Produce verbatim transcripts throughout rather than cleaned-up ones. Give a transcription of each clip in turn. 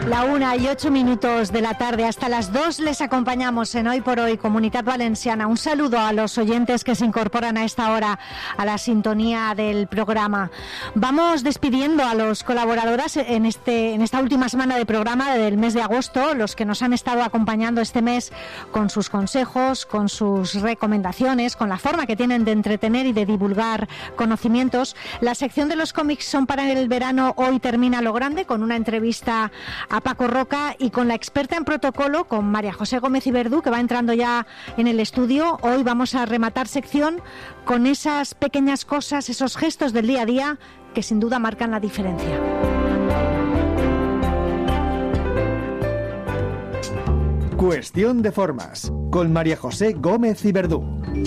La una y ocho minutos de la tarde, hasta las dos les acompañamos en Hoy por Hoy, Comunitat Valenciana. Un saludo a los oyentes que se incorporan a esta hora a la sintonía del programa. Vamos despidiendo a los colaboradores en, este, en esta última semana de programa del mes de agosto, los que nos han estado acompañando este mes con sus consejos, con sus recomendaciones, con la forma que tienen de entretener y de divulgar conocimientos. La sección de los cómics son para el verano. Hoy termina lo grande con una entrevista a Paco Roca y con la experta en protocolo, con María José Gómez y Verdú, que va entrando ya en el estudio. Hoy vamos a rematar sección con esas pequeñas cosas, esos gestos del día a día que sin duda marcan la diferencia. Cuestión de formas, con María José Gómez y Verdú.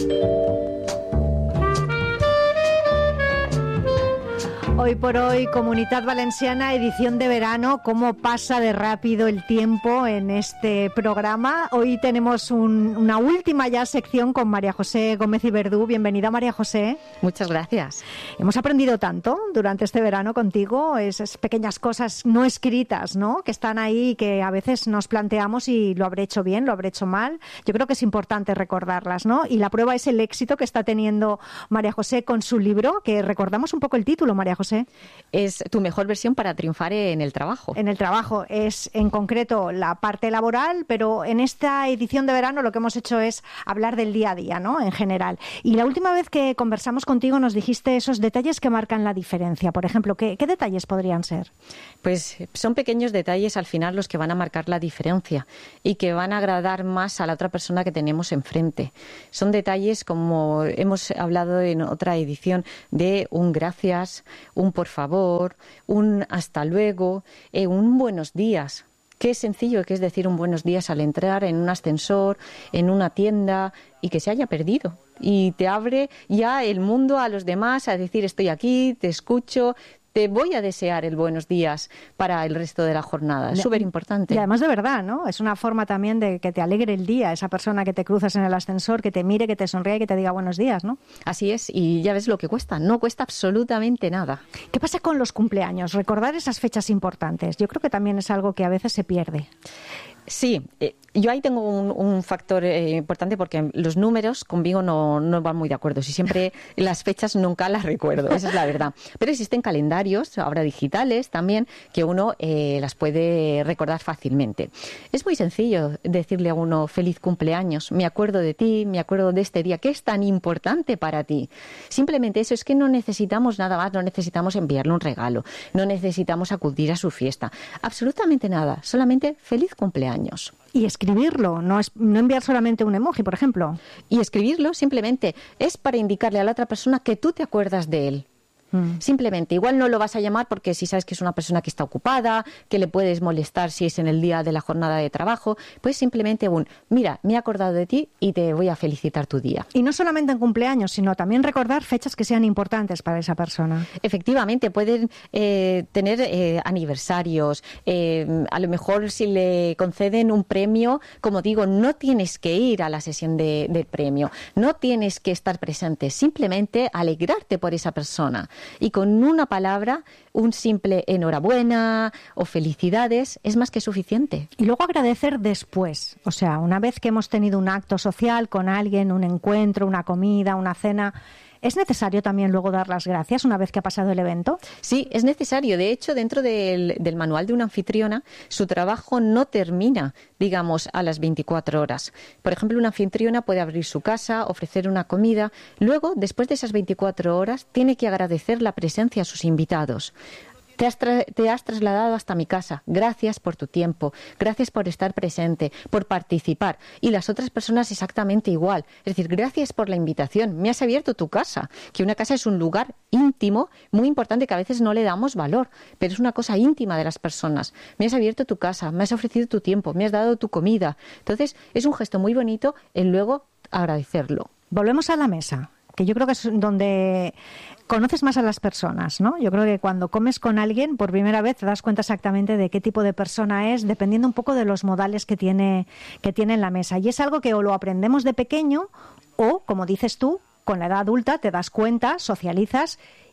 Hoy por Hoy, Comunitat Valenciana, edición de verano. Cómo pasa de rápido el tiempo en este programa. Hoy tenemos un, una última ya sección con María José Gómez y Verdú. Bienvenida, María José. Muchas gracias. Hemos aprendido tanto durante este verano contigo, esas pequeñas cosas no escritas, ¿no?, que están ahí y que a veces nos planteamos y lo habré hecho bien, lo habré hecho mal. Yo creo que es importante recordarlas, ¿no? Y la prueba es el éxito que está teniendo María José con su libro, que recordamos un poco el título, María José. Es tu mejor versión para triunfar en el trabajo. En el trabajo. Es en concreto la parte laboral, pero en esta edición de verano lo que hemos hecho es hablar del día a día, ¿no?, en general. Y la última vez que conversamos contigo nos dijiste esos detalles que marcan la diferencia. Por ejemplo, ¿qué, qué detalles podrían ser? Pues son pequeños detalles al final los que van a marcar la diferencia y que van a agradar más a la otra persona que tenemos enfrente. Son detalles, como hemos hablado en otra edición, de un gracias, un por favor, un hasta luego, eh, un buenos días. Qué sencillo que es decir un buenos días al entrar en un ascensor, en una tienda, y que se haya perdido. Y te abre ya el mundo a los demás a decir estoy aquí, te escucho, te voy a desear el buenos días para el resto de la jornada. Es súper importante. Y además de verdad, ¿no? Es una forma también de que te alegre el día, esa persona que te cruzas en el ascensor, que te mire, que te sonríe y que te diga buenos días, ¿no? Así es, y ya ves lo que cuesta. No cuesta absolutamente nada. ¿Qué pasa con los cumpleaños? Recordar esas fechas importantes. Yo creo que también es algo que a veces se pierde. Sí, eh, yo ahí tengo un, un factor eh, importante porque los números conmigo no, no van muy de acuerdo. Si siempre las fechas nunca las recuerdo, esa es la verdad. Pero existen calendarios, ahora digitales también, que uno eh, las puede recordar fácilmente. Es muy sencillo decirle a uno feliz cumpleaños, me acuerdo de ti, me acuerdo de este día, que es tan importante para ti. Simplemente eso, es que no necesitamos nada más, no necesitamos enviarle un regalo, no necesitamos acudir a su fiesta, absolutamente nada, solamente feliz cumpleaños. Y escribirlo, no, es, no enviar solamente un emoji, por ejemplo. Y escribirlo simplemente es para indicarle a la otra persona que tú te acuerdas de él. Mm. Simplemente, igual no lo vas a llamar porque si sabes que es una persona que está ocupada, que le puedes molestar si es en el día de la jornada de trabajo, pues simplemente un, mira, me he acordado de ti y te voy a felicitar tu día. Y no solamente en cumpleaños, sino también recordar fechas que sean importantes para esa persona. Efectivamente, pueden eh, tener eh, aniversarios, eh, a lo mejor si le conceden un premio, como digo, no tienes que ir a la sesión de, del premio, no tienes que estar presente, simplemente alegrarte por esa persona. Y con una palabra, un simple enhorabuena o felicidades es más que suficiente. Y luego agradecer después, o sea, una vez que hemos tenido un acto social con alguien, un encuentro, una comida, una cena, ¿es necesario también luego dar las gracias una vez que ha pasado el evento? Sí, es necesario. De hecho, dentro del, del manual de una anfitriona, su trabajo no termina, digamos, a las veinticuatro horas. Por ejemplo, una anfitriona puede abrir su casa, ofrecer una comida. Luego, después de esas veinticuatro horas, tiene que agradecer la presencia a sus invitados. Te has, tra- te has trasladado hasta mi casa. Gracias por tu tiempo. Gracias por estar presente, por participar. Y las otras personas exactamente igual. Es decir, gracias por la invitación. Me has abierto tu casa. Que una casa es un lugar íntimo, muy importante, que a veces no le damos valor. Pero es una cosa íntima de las personas. Me has abierto tu casa, me has ofrecido tu tiempo, me has dado tu comida. Entonces, es un gesto muy bonito el luego agradecerlo. Volvemos a la mesa, que yo creo que es donde conoces más a las personas, ¿no? Yo creo que cuando comes con alguien por primera vez te das cuenta exactamente de qué tipo de persona es, dependiendo un poco de los modales que tiene, que tiene en la mesa. Y es algo que o lo aprendemos de pequeño o, como dices tú, con la edad adulta te das cuenta, socializas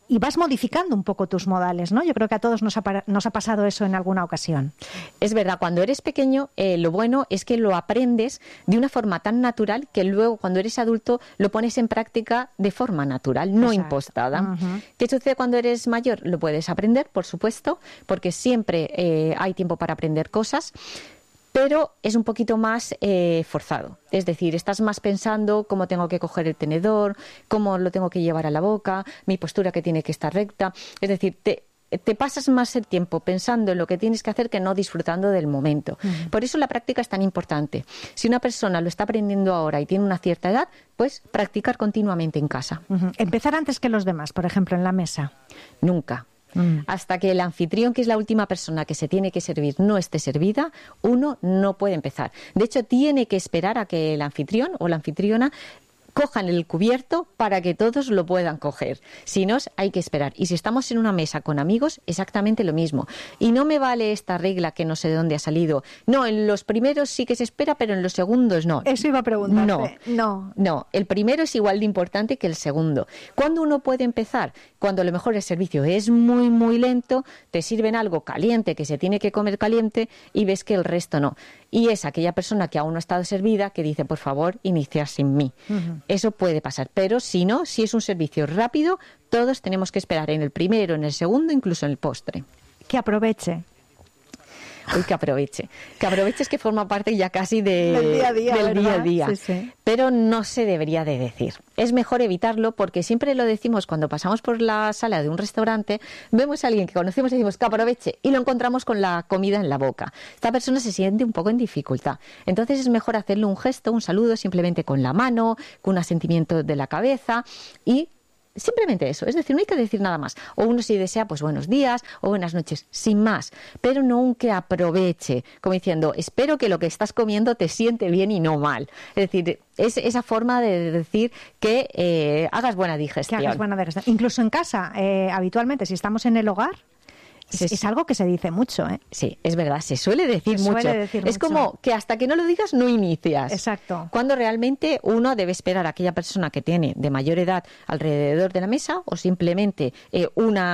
y vas modificando un poco tus modales, ¿no? Yo creo que a todos nos ha, nos ha pasado eso en alguna ocasión. Es verdad, cuando eres pequeño, eh, lo bueno es que lo aprendes de una forma tan natural que luego cuando eres adulto lo pones en práctica de forma natural, no Exacto. impostada. Uh-huh. ¿Qué sucede cuando eres mayor? Lo puedes aprender, por supuesto, porque siempre eh, hay tiempo para aprender cosas, pero es un poquito más eh, forzado. Es decir, estás más pensando cómo tengo que coger el tenedor, cómo lo tengo que llevar a la boca, mi postura que tiene que estar recta. Es decir, te, te pasas más el tiempo pensando en lo que tienes que hacer que no disfrutando del momento. Uh-huh. Por eso la práctica es tan importante. Si una persona lo está aprendiendo ahora y tiene una cierta edad, pues practicar continuamente en casa. Uh-huh. Empezar antes que los demás, por ejemplo, en la mesa. Nunca. Mm. Hasta que el anfitrión, que es la última persona que se tiene que servir, no esté servida, uno no puede empezar. De hecho, tiene que esperar a que el anfitrión o la anfitriona cojan el cubierto para que todos lo puedan coger. Si no, hay que esperar. Y si estamos en una mesa con amigos, exactamente lo mismo. Y no me vale esta regla que no sé de dónde ha salido. No, en los primeros sí que se espera, pero en los segundos no. Eso iba a preguntarte. No, no. No, el primero es igual de importante que el segundo. ¿Cuándo uno puede empezar? Cuando a lo mejor el servicio es muy, muy lento, te sirven algo caliente que se tiene que comer caliente y ves que el resto no. Y es aquella persona que aún no ha estado servida que dice, por favor, iniciar sin mí. Uh-huh. Eso puede pasar, pero si no, si es un servicio rápido, todos tenemos que esperar en el primero, en el segundo, incluso en el postre. Que aproveche. Uy, que aproveche. Que aproveche es que forma parte ya casi de, del día a día, del ¿verdad? día a día. Sí, sí. Pero no se debería de decir. Es mejor evitarlo porque siempre lo decimos cuando pasamos por la sala de un restaurante, vemos a alguien que conocemos y decimos que aproveche y lo encontramos con la comida en la boca. Esta persona se siente un poco en dificultad. Entonces es mejor hacerle un gesto, un saludo simplemente con la mano, con un asentimiento de la cabeza y simplemente eso, es decir, no hay que decir nada más. O uno si desea, pues buenos días o buenas noches, sin más. Pero no un que aproveche, como diciendo, espero que lo que estás comiendo te siente bien y no mal. Es decir, es esa forma de decir que eh, hagas buena digestión. Que hagas buena digestión. Incluso en casa, eh, habitualmente, si estamos en el hogar, Es, es algo que se dice mucho, ¿eh? Sí, es verdad, se suele decir se mucho. Suele decir es mucho. Como que hasta que no lo digas no inicias. Exacto. Cuando realmente uno debe esperar a aquella persona que tiene de mayor edad alrededor de la mesa o simplemente eh,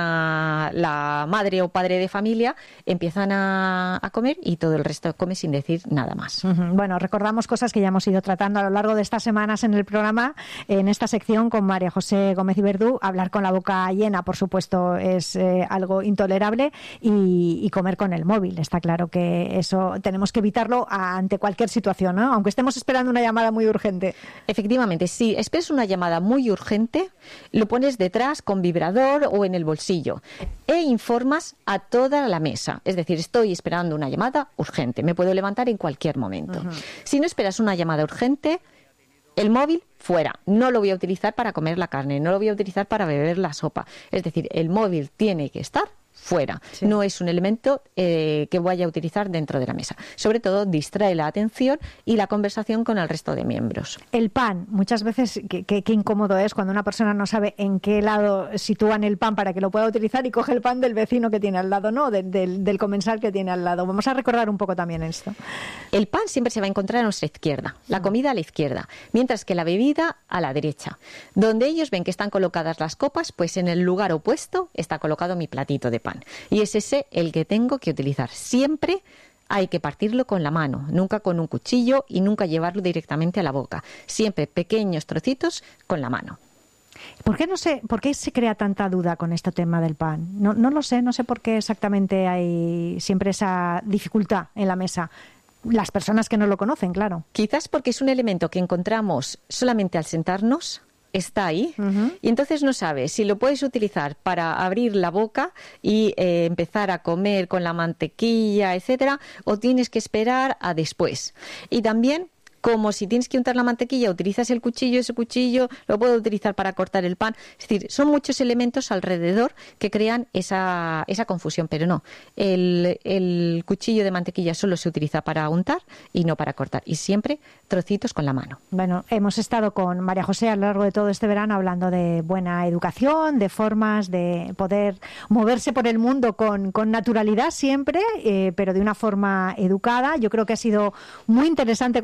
una la madre o padre de familia empiezan a, a comer y todo el resto come sin decir nada más. Uh-huh. Bueno, recordamos cosas que ya hemos ido tratando a lo largo de estas semanas en el programa, en esta sección con María José Gómez y Verdú. Hablar con la boca llena, por supuesto, es eh, algo intolerable. Y, y comer con el móvil. Está claro que eso tenemos que evitarlo ante cualquier situación, ¿no? Aunque estemos esperando una llamada muy urgente. Efectivamente, si esperas una llamada muy urgente, lo pones detrás con vibrador o en el bolsillo e informas a toda la mesa. Es decir, estoy esperando una llamada urgente, me puedo levantar en cualquier momento. Uh-huh. Si no esperas una llamada urgente, el móvil fuera. No lo voy a utilizar para comer la carne, no lo voy a utilizar para beber la sopa. Es decir, el móvil tiene que estar fuera. Sí. No es un elemento eh, que vaya a utilizar dentro de la mesa. Sobre todo, distrae la atención y la conversación con el resto de miembros. El pan, muchas veces, qué, qué, qué incómodo es cuando una persona no sabe en qué lado sitúan el pan para que lo pueda utilizar y coge el pan del vecino que tiene al lado, ¿no? De, de, del comensal que tiene al lado. Vamos a recordar un poco también esto. El pan siempre se va a encontrar a nuestra izquierda, la comida a la izquierda, mientras que la bebida a la derecha. Donde ellos ven que están colocadas las copas, pues en el lugar opuesto está colocado mi platito de pan. Y es ese el que tengo que utilizar. Siempre hay que partirlo con la mano, nunca con un cuchillo y nunca llevarlo directamente a la boca. Siempre pequeños trocitos con la mano. ¿Por qué no sé, por qué se crea tanta duda con este tema del pan? No, no lo sé, no sé por qué exactamente hay siempre esa dificultad en la mesa. Las personas que no lo conocen, claro. Quizás porque es un elemento que encontramos solamente al sentarnos. Está ahí, uh-huh. Y entonces no sabes si lo puedes utilizar para abrir la boca y eh, empezar a comer con la mantequilla, etcétera, o tienes que esperar a después. Y también, como si tienes que untar la mantequilla, utilizas el cuchillo, ese cuchillo lo puedo utilizar para cortar el pan. Es decir, son muchos elementos alrededor que crean esa, esa confusión, pero no. El, el cuchillo de mantequilla solo se utiliza para untar y no para cortar. Y siempre trocitos con la mano. Bueno, hemos estado con María José a lo largo de todo este verano hablando de buena educación, de formas de poder moverse por el mundo con, con naturalidad siempre, eh, pero de una forma educada. Yo creo que ha sido muy interesante conocer todo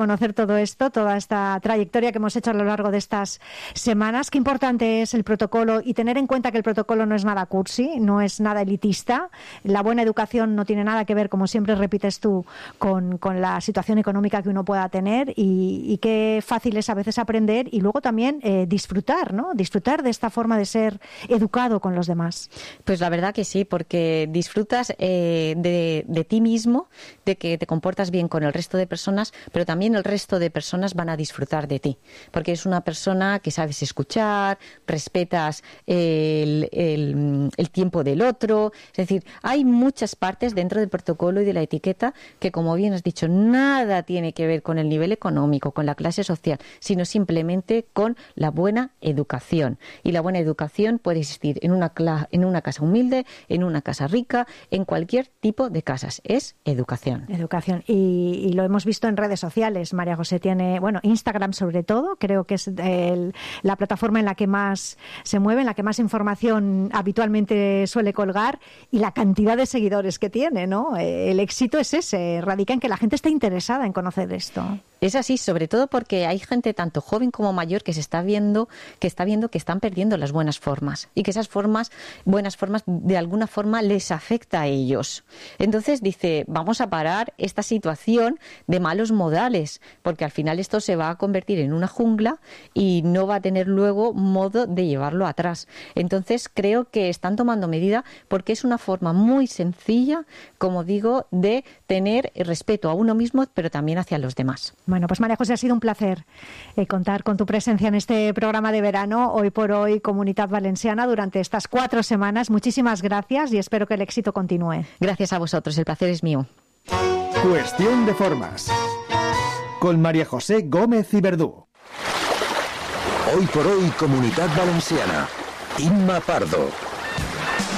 todo esto, toda esta trayectoria que hemos hecho a lo largo de estas semanas. Qué importante es el protocolo y tener en cuenta que el protocolo no es nada cursi, no es nada elitista. La buena educación no tiene nada que ver, como siempre repites tú, con, con la situación económica que uno pueda tener y, y qué fácil es a veces aprender y luego también eh, disfrutar, ¿no? Disfrutar de esta forma de ser educado con los demás. Pues la verdad que sí, porque disfrutas eh, de, de ti mismo, de que te comportas bien con el resto de personas, pero también el resto de personas van a disfrutar de ti, porque es una persona que sabes escuchar, respetas el, el, el tiempo del otro. Es decir, hay muchas partes dentro del protocolo y de la etiqueta que, como bien has dicho, nada tiene que ver con el nivel económico, con la clase social, sino simplemente con la buena educación. Y la buena educación puede existir en una, en una casa humilde, en una casa rica, en cualquier tipo de casas. Es educación. Educación. Y, y lo hemos visto en redes sociales. María José tiene, bueno, Instagram sobre todo, creo que es el, la plataforma en la que más se mueve, en la que más información habitualmente suele colgar, y la cantidad de seguidores que tiene, ¿no? El éxito es ese, radica en que la gente está interesada en conocer esto. Es así, sobre todo porque hay gente tanto joven como mayor que se está viendo, que está viendo que están perdiendo las buenas formas y que esas formas, buenas formas, de alguna forma les afecta a ellos. Entonces dice, vamos a parar esta situación de malos modales, porque al final esto se va a convertir en una jungla y no va a tener luego modo de llevarlo atrás. Entonces creo que están tomando medida porque es una forma muy sencilla, como digo, de tener respeto a uno mismo, pero también hacia los demás. Bueno, pues María José, ha sido un placer eh, contar con tu presencia en este programa de verano, Hoy por Hoy, Comunitat Valenciana, durante estas cuatro semanas. Muchísimas gracias y espero que el éxito continúe. Gracias a vosotros, el placer es mío. Cuestión de formas, con María José Gómez y Verdú. Hoy por Hoy, Comunitat Valenciana. Imma Pardo.